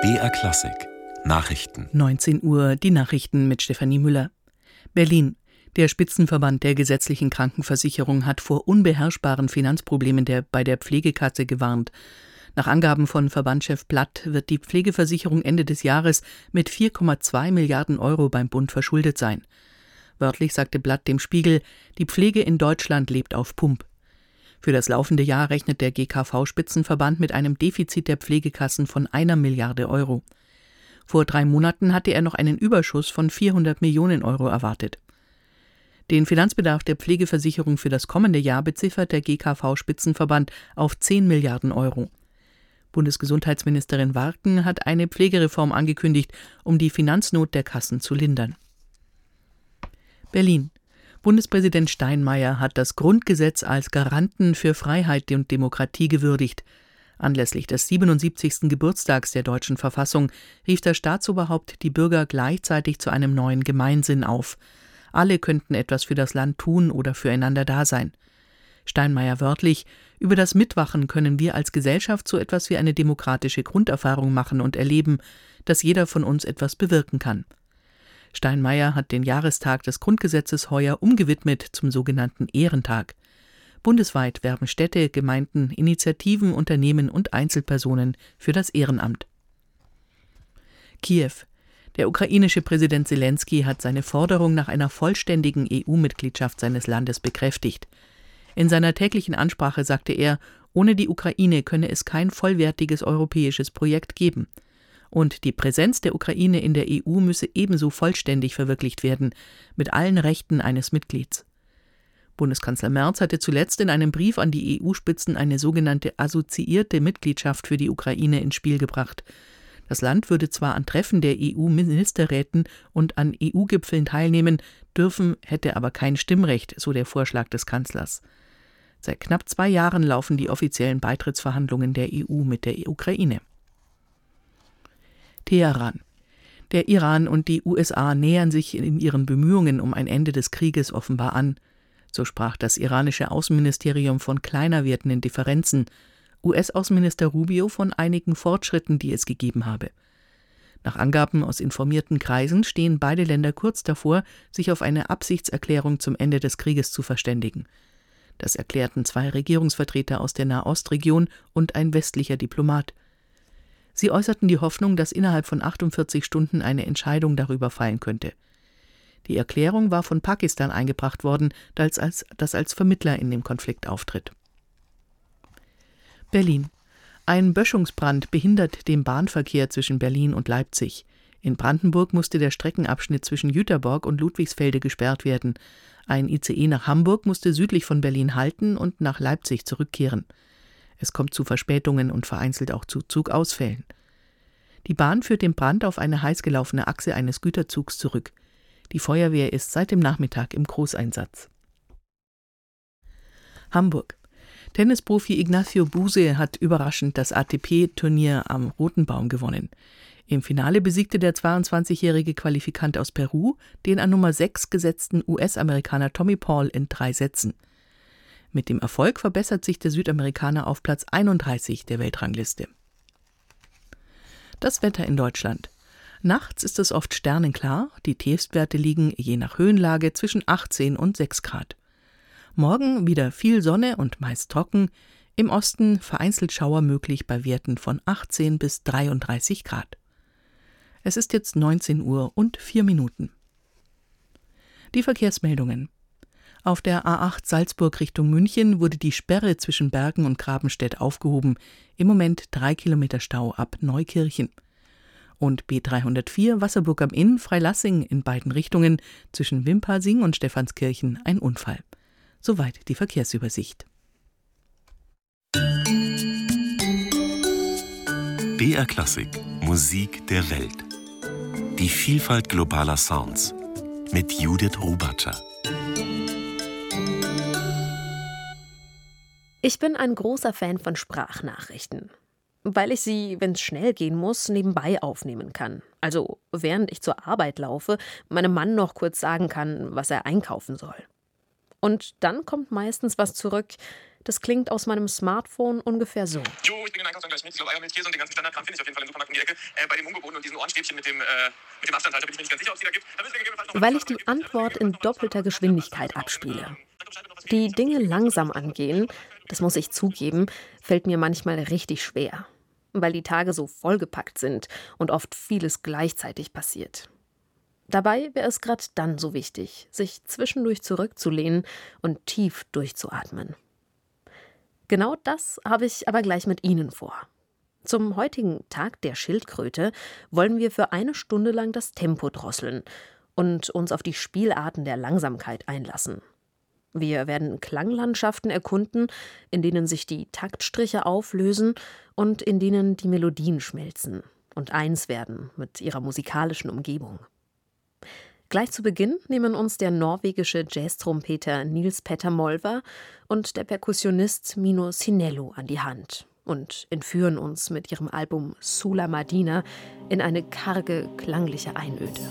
BR Klassik Nachrichten. 19 Uhr, die Nachrichten mit Stefanie Müller. Berlin. Der Spitzenverband der gesetzlichen Krankenversicherung hat vor unbeherrschbaren Finanzproblemen bei der Pflegekasse gewarnt. Nach Angaben von Verbandschef Blatt wird die Pflegeversicherung Ende des Jahres mit 4,2 Milliarden Euro beim Bund verschuldet sein. Wörtlich sagte Blatt dem Spiegel, die Pflege in Deutschland lebt auf Pump. Für das laufende Jahr rechnet der GKV-Spitzenverband mit einem Defizit der Pflegekassen von 1 Milliarde Euro. Vor 3 Monaten hatte er noch einen Überschuss von 400 Millionen Euro erwartet. Den Finanzbedarf der Pflegeversicherung für das kommende Jahr beziffert der GKV-Spitzenverband auf 10 Milliarden Euro. Bundesgesundheitsministerin Warken hat eine Pflegereform angekündigt, um die Finanznot der Kassen zu lindern. Berlin. Bundespräsident Steinmeier hat das Grundgesetz als Garanten für Freiheit und Demokratie gewürdigt. Anlässlich des 77. Geburtstags der deutschen Verfassung rief das Staatsoberhaupt die Bürger gleichzeitig zu einem neuen Gemeinsinn auf. Alle könnten etwas für das Land tun oder füreinander da sein. Steinmeier wörtlich: Über das Mitwachen können wir als Gesellschaft so etwas wie eine demokratische Grunderfahrung machen und erleben, dass jeder von uns etwas bewirken kann. Steinmeier hat den Jahrestag des Grundgesetzes heuer umgewidmet zum sogenannten Ehrentag. Bundesweit werben Städte, Gemeinden, Initiativen, Unternehmen und Einzelpersonen für das Ehrenamt. Kiew. Der ukrainische Präsident Selenskyj hat seine Forderung nach einer vollständigen EU-Mitgliedschaft seines Landes bekräftigt. In seiner täglichen Ansprache sagte er, ohne die Ukraine könne es kein vollwertiges europäisches Projekt geben. Und die Präsenz der Ukraine in der EU müsse ebenso vollständig verwirklicht werden, mit allen Rechten eines Mitglieds. Bundeskanzler Merz hatte zuletzt in einem Brief an die EU-Spitzen eine sogenannte assoziierte Mitgliedschaft für die Ukraine ins Spiel gebracht. Das Land würde zwar an Treffen der EU-Ministerräten und an EU-Gipfeln teilnehmen dürfen, hätte aber kein Stimmrecht, so der Vorschlag des Kanzlers. Seit knapp 2 Jahren laufen die offiziellen Beitrittsverhandlungen der EU mit der Ukraine. Teheran. Der Iran und die USA nähern sich in ihren Bemühungen um ein Ende des Krieges offenbar an. So sprach das iranische Außenministerium von kleiner werdenden Differenzen, US-Außenminister Rubio von einigen Fortschritten, die es gegeben habe. Nach Angaben aus informierten Kreisen stehen beide Länder kurz davor, sich auf eine Absichtserklärung zum Ende des Krieges zu verständigen. Das erklärten 2 Regierungsvertreter aus der Nahostregion und ein westlicher Diplomat. Sie äußerten die Hoffnung, dass innerhalb von 48 Stunden eine Entscheidung darüber fallen könnte. Die Erklärung war von Pakistan eingebracht worden, das als Vermittler in dem Konflikt auftritt. Berlin. Ein Böschungsbrand behindert den Bahnverkehr zwischen Berlin und Leipzig. In Brandenburg musste der Streckenabschnitt zwischen Jüterborg und Ludwigsfelde gesperrt werden. Ein ICE nach Hamburg musste südlich von Berlin halten und nach Leipzig zurückkehren. Es kommt zu Verspätungen und vereinzelt auch zu Zugausfällen. Die Bahn führt den Brand auf eine heiß gelaufene Achse eines Güterzugs zurück. Die Feuerwehr ist seit dem Nachmittag im Großeinsatz. Hamburg. Tennisprofi Ignacio Buse hat überraschend das ATP-Turnier am Roten Baum gewonnen. Im Finale besiegte der 22-jährige Qualifikant aus Peru den an Nummer 6 gesetzten US-Amerikaner Tommy Paul in 3 Sätzen. Mit dem Erfolg verbessert sich der Südamerikaner auf Platz 31 der Weltrangliste. Das Wetter in Deutschland. Nachts ist es oft sternenklar, die Tiefstwerte liegen je nach Höhenlage zwischen 18 und 6 Grad. Morgen wieder viel Sonne und meist trocken, im Osten vereinzelt Schauer möglich bei Werten von 18 bis 33 Grad. Es ist jetzt 19 Uhr und 4 Minuten. Die Verkehrsmeldungen. Auf der A8 Salzburg Richtung München wurde die Sperre zwischen Bergen und Grabenstedt aufgehoben. Im Moment 3 Kilometer Stau ab Neukirchen. Und B304 Wasserburg am Inn, Freilassing in beiden Richtungen, zwischen Wimpasing und Stephanskirchen ein Unfall. Soweit die Verkehrsübersicht. BR Klassik Musik der Welt. Die Vielfalt globaler Sounds mit Judith Rubatscher. Ich bin ein großer Fan von Sprachnachrichten, weil ich sie, wenn es schnell gehen muss, nebenbei aufnehmen kann. Also während ich zur Arbeit laufe, meinem Mann noch kurz sagen kann, was er einkaufen soll. Und dann kommt meistens was zurück, Das klingt aus meinem Smartphone ungefähr so. Jo, ich bringe den Einkaufswagen gleich mit. Ich glaube, Eiermilch, Käse und den ganzen Standardkram finde ich auf jeden Fall im Supermarkt um die Ecke. Bei dem Umgeboten und diesen Ohrenstäbchen mit dem Abstandhalter bin ich mir nicht ganz sicher, ob es die da gibt. Weil ich die Antwort in doppelter Geschwindigkeit abspiele. Die Dinge langsam angehen, das muss ich zugeben, fällt mir manchmal richtig schwer. Weil die Tage so vollgepackt sind und oft vieles gleichzeitig passiert. Dabei wäre es gerade dann so wichtig, sich zwischendurch zurückzulehnen und tief durchzuatmen. Genau das habe ich aber gleich mit Ihnen vor. Zum heutigen Tag der Schildkröte wollen wir für 1 Stunde lang das Tempo drosseln und uns auf die Spielarten der Langsamkeit einlassen. Wir werden Klanglandschaften erkunden, in denen sich die Taktstriche auflösen und in denen die Melodien schmelzen und eins werden mit ihrer musikalischen Umgebung. Gleich zu Beginn nehmen uns der norwegische Jazztrompeter Nils Petter Molvær und der Perkussionist Mino Sinello an die Hand und entführen uns mit ihrem Album Sula Madina in eine karge, klangliche Einöde.